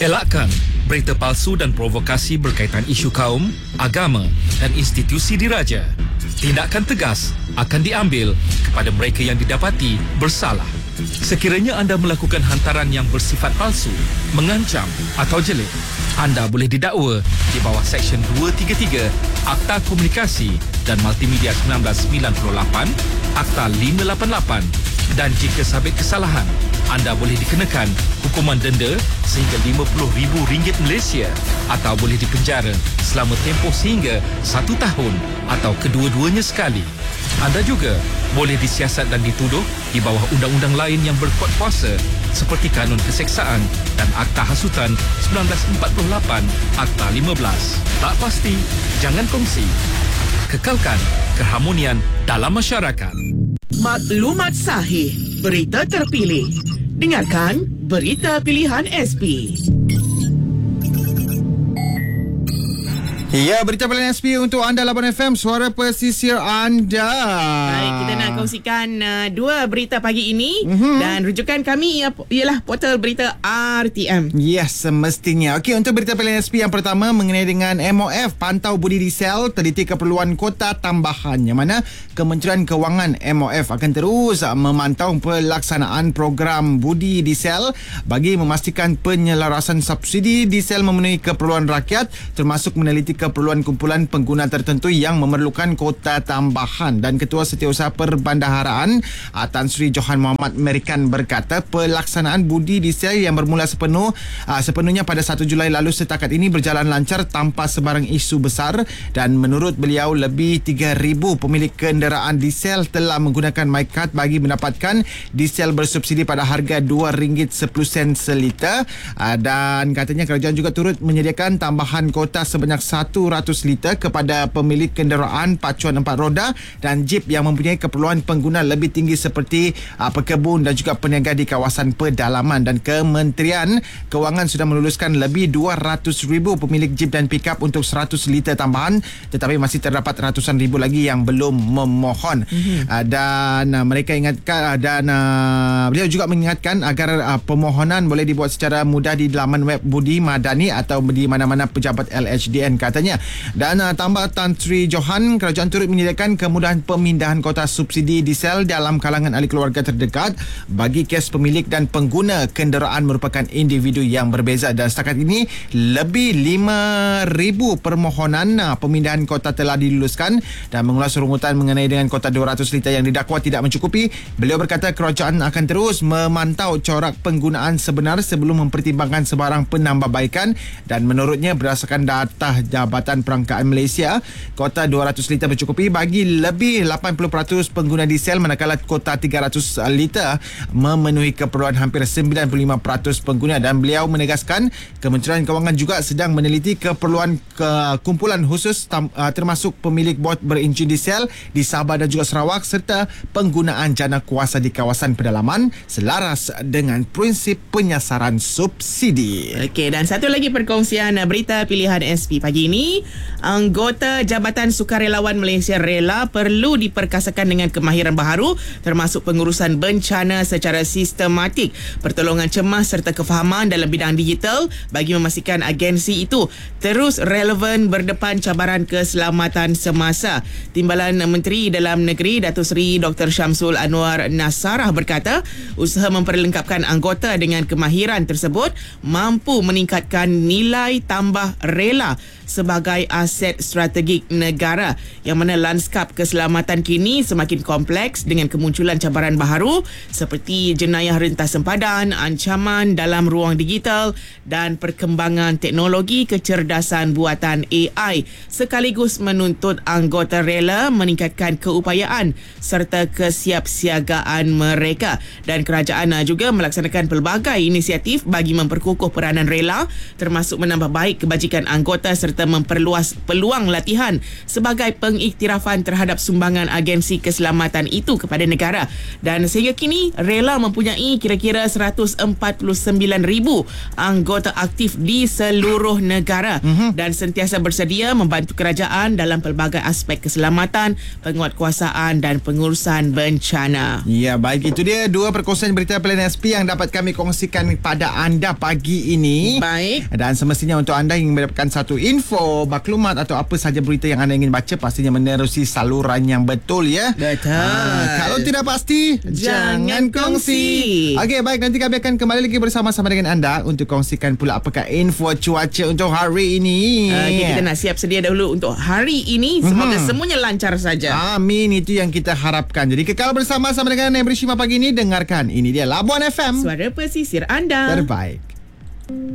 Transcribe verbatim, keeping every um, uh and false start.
Elakkan berita palsu dan provokasi berkaitan isu kaum, agama dan institusi diraja. Tindakan tegas akan diambil kepada mereka yang didapati bersalah. Sekiranya anda melakukan hantaran yang bersifat palsu, mengancam atau jelik, anda boleh didakwa di bawah Seksyen dua tiga tiga Akta Komunikasi dan Multimedia seribu sembilan ratus sembilan puluh lapan, Akta lima lapan lapan, dan jika sabit kesalahan, anda boleh dikenakan hukuman denda sehingga lima puluh ribu ringgit Malaysia atau boleh dipenjara selama tempoh sehingga satu tahun atau kedua-duanya sekali. Anda juga boleh disiasat dan dituduh di bawah undang-undang lain yang berkuat kuasa seperti Kanun Keseksaan dan Akta Hasutan seribu sembilan ratus empat puluh lapan, Akta lima belas. Tak pasti, jangan kongsi. Kekalkan keharmonian dalam masyarakat. Maklumat sahih, berita terpilih. Dengarkan Berita Pilihan S P. Ya, Berita Pilihan S P untuk anda Labuan F M, suara pesisir anda. Baik, kita nak kongsikan uh, dua berita pagi ini mm-hmm. dan rujukan kami ialah portal berita R T M. Yes, semestinya. Okey, untuk Berita Pilihan S P yang pertama mengenai dengan M O F pantau budi diesel, teliti keperluan kota tambahan, yang mana Kementerian Kewangan M O F akan terus memantau pelaksanaan program budi diesel bagi memastikan penyelarasan subsidi diesel memenuhi keperluan rakyat, termasuk meneliti keperluan kumpulan pengguna tertentu yang memerlukan kota tambahan. Dan Ketua Setiausaha Perbandaharaan Tan Sri Johan Muhammad Merikan berkata pelaksanaan budi diesel yang bermula sepenuh uh, sepenuhnya pada satu Julai lalu setakat ini berjalan lancar tanpa sebarang isu besar, dan menurut beliau lebih tiga ribu pemilik kenderaan diesel telah menggunakan MyCard bagi mendapatkan diesel bersubsidi pada harga dua ringgit sepuluh sen seliter, uh, dan katanya kerajaan juga turut menyediakan tambahan kota sebanyak seratus liter kepada pemilik kenderaan pacuan empat roda dan jeep yang mempunyai keperluan pengguna lebih tinggi seperti uh, pekebun dan juga peniaga di kawasan pedalaman. Dan Kementerian Kewangan sudah meluluskan lebih dua ratus ribu pemilik jeep dan pickup untuk seratus liter tambahan, tetapi masih terdapat ratusan ribu lagi yang belum memohon. Mm-hmm. Uh, dan uh, mereka ingatkan uh, dan uh, beliau juga mengingatkan agar uh, permohonan boleh dibuat secara mudah di laman web Budi Madani atau di mana-mana pejabat L H D N, katanya. Dan uh, tambah Tan Sri Johan, kerajaan turut menyediakan kemudahan pemindahan kota subsidi diesel dalam kalangan ahli keluarga terdekat bagi kes pemilik dan pengguna kenderaan merupakan individu yang berbeza. Dan setakat ini lebih lima ribu permohonan uh, pemindahan kota telah diluluskan. Dan mengulas rungutan mengenai dengan kota dua ratus liter yang didakwa tidak mencukupi, beliau berkata kerajaan akan terus memantau corak penggunaan sebenar sebelum mempertimbangkan sebarang penambahbaikan. Dan menurutnya berdasarkan data Jabatan Perangkaan Malaysia, kota dua ratus liter mencukupi bagi lebih lapan puluh peratus pengguna diesel, manakala kota tiga ratus liter memenuhi keperluan hampir sembilan puluh lima peratus pengguna. Dan beliau menegaskan Kementerian Kewangan juga sedang meneliti keperluan ke kumpulan khusus tam, uh, termasuk pemilik bot berenjin diesel di Sabah dan juga Sarawak serta penggunaan jana kuasa di kawasan pedalaman selaras dengan prinsip penyasaran subsidi. Okey, dan satu lagi perkongsian berita pilihan S P pagi ini. Anggota Jabatan Sukarelawan Malaysia Rela perlu diperkasakan dengan kemahiran baharu termasuk pengurusan bencana secara sistematik, pertolongan cemas serta kefahaman dalam bidang digital bagi memastikan agensi itu terus relevan berdepan cabaran keselamatan semasa. Timbalan Menteri Dalam Negeri Datuk Seri Doktor Syamsul Anwar Nasarah berkata usaha memperlengkapkan anggota dengan kemahiran tersebut mampu meningkatkan nilai tambah rela sebagai aset strategik negara, yang mana lanskap keselamatan kini semakin kompleks dengan kemunculan cabaran baharu seperti jenayah rentas sempadan, ancaman dalam ruang digital dan perkembangan teknologi kecerdasan buatan A I, sekaligus menuntut anggota rela meningkatkan keupayaan serta kesiapsiagaan mereka. Dan kerajaan juga melaksanakan pelbagai inisiatif bagi memperkukuh peranan rela termasuk menambah baik kebajikan anggota serta memperluas peluang latihan sebagai pengiktirafan terhadap sumbangan agensi keselamatan itu kepada negara. Dan sehingga kini Rela mempunyai kira-kira seratus empat puluh sembilan ribu anggota aktif di seluruh negara mm-hmm. dan sentiasa bersedia membantu kerajaan dalam pelbagai aspek keselamatan, penguatkuasaan dan pengurusan bencana. Ya, baik, itu dia dua perkongsian berita pilihan S P yang dapat kami kongsikan pada anda pagi ini. Baik. Dan semestinya untuk anda yang mendapatkan satu info, maklumat atau apa sahaja berita yang anda ingin baca, pastinya menerusi saluran yang betul ya. Betul. Ha, kalau tidak pasti, jangan kongsi. Okey, baik, nanti kami akan kembali lagi bersama-sama dengan anda untuk kongsikan pula apakah info cuaca untuk hari ini. Okay, kita nak siap sedia dahulu untuk hari ini. Semoga hmm. semuanya lancar saja. Amin, itu yang kita harapkan. Jadi kekal bersama-sama dengan Nebri Shima pagi ini. Dengarkan, ini dia Labuan F M, suara pesisir anda terbaik.